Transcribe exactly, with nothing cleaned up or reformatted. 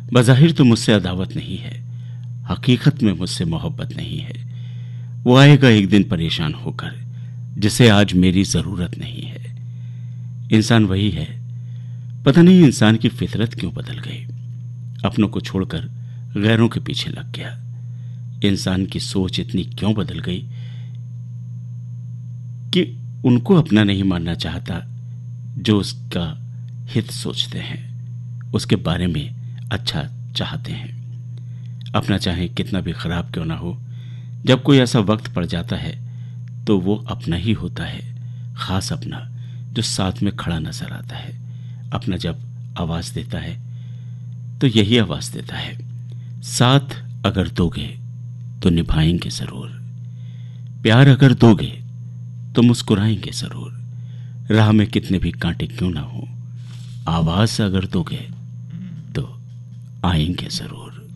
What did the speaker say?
बज़ाहिर तो मुझसे अदावत नहीं है, हकीकत में मुझसे मोहब्बत नहीं है। वो आएगा एक दिन परेशान होकर, जिसे आज मेरी ज़रूरत नहीं है। इंसान वही है, पता नहीं इंसान की फितरत क्यों बदल गई। अपनों को छोड़कर गैरों के पीछे लग गया। इंसान की सोच इतनी क्यों बदल गई कि उनको अपना नहीं मानना चाहता जो उसका हित सोचते हैं, उसके बारे में अच्छा चाहते हैं। अपना चाहे कितना भी खराब क्यों ना हो, जब कोई ऐसा वक्त पड़ जाता है तो वो अपना ही होता है, खास अपना जो साथ में खड़ा नजर आता है। अपना जब आवाज देता है तो यही आवाज देता है, साथ अगर दोगे तो निभाएंगे जरूर, प्यार अगर दोगे तो मुस्कुराएंगे जरूर। राह में कितने भी कांटे क्यों ना हो, आवाज अगर दोगे तो आएंगे जरूर।